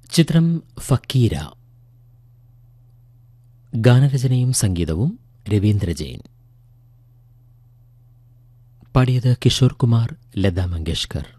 ചിത്രം ഫക്കീര. ഗാനരചനയും സംഗീതവും രവീന്ദ്ര ജെയിൻ. പാടിയത് കിഷോർ കുമാർ, ലതാ മങ്കേഷ്കർ.